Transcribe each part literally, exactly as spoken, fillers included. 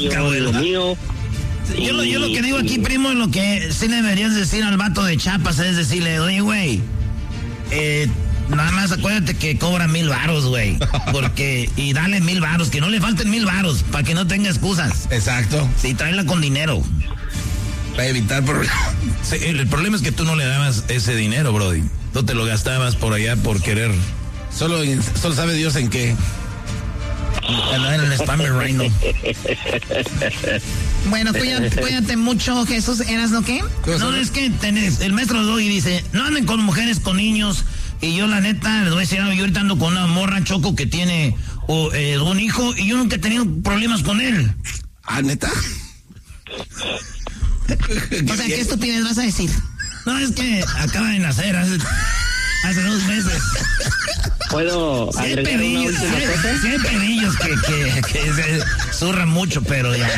yo lo mío. Y... Yo, lo, yo lo que digo aquí, primo, es lo que sí le deberías decir al vato de Chiapas, es decirle, oye, güey, eh, nada más acuérdate que cobra mil varos, güey, porque, y dale mil varos, que no le falten mil varos, para que no tenga excusas. Exacto. Sí, tráela con dinero. Para evitar problemas. Sí, el, el problema es que tú no le dabas ese dinero, Brody. Tú te lo gastabas por allá por querer. Solo, solo sabe Dios en qué. En el Spammer Reino. Bueno, cuídate, cuídate mucho, Jesús. ¿Eras lo qué? No, es que tenés, el maestro Doggy dice, no anden con mujeres, con niños. Y yo, la neta, les voy a decir, yo ahorita ando con una morra, Choco, que tiene oh, eh, un hijo, y yo nunca he tenido problemas con él. ¿Ah, neta? O sea, ¿qué estupidez vas a decir? No, es que acaba de nacer hace, hace dos meses. ¿Puedo sí hay agregar pedillos, una última sí, cosa? sí hay pedillos que, que, que se zurran mucho, pero ya.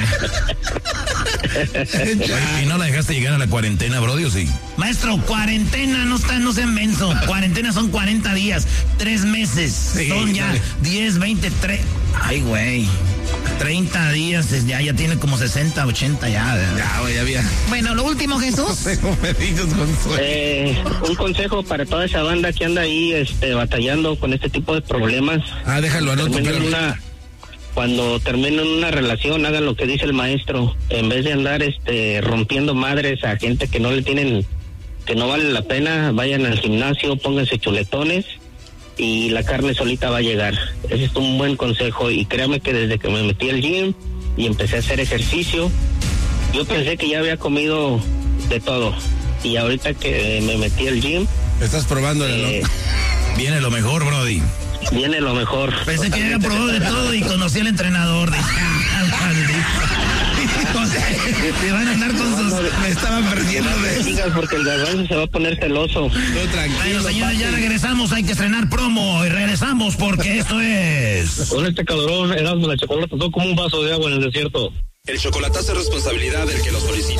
¿Y no la dejaste llegar a la cuarentena, Brody, o sí? Maestro, cuarentena, no está, no sean menso. Cuarentena son cuarenta días, tres meses. Sí, son ya dale. diez, veinte, tres. Ay, güey. treinta días, ya, ya tiene como sesenta, ochenta ya. Ya, güey, ya había. Bueno, lo último, Jesús. eh, un consejo para toda esa banda que anda ahí este, batallando con este tipo de problemas. Ah, déjalo, anoto. Una, cuando terminen una relación, hagan lo que dice el maestro. En vez de andar este, rompiendo madres a gente que no le tienen, que no vale la pena, vayan al gimnasio, pónganse chuletones y la carne solita va a llegar. Ese es un buen consejo y créame que desde que me metí al gym y empecé a hacer ejercicio, yo pensé que ya había comido de todo y ahorita que me metí al gym... Estás probando eh, lo... Viene lo mejor, Brody. Viene lo mejor. Pensé que había probado de todo y conocí al entrenador. De... Te van a andar con sus... Me estaban perdiendo de eso. Porque el garbanzo se va a poner celoso. No, tranquilo. Bueno, señores, ya regresamos. Hay que estrenar promo y regresamos porque esto es... Con este calorón, Erasmo, la chocolate, todo como un vaso de agua en el desierto. El chocolatazo es responsabilidad del que lo solicita.